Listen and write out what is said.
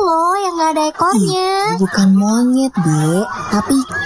loh yang nggak ada ekornya. Bukan monyet, Dek, tapi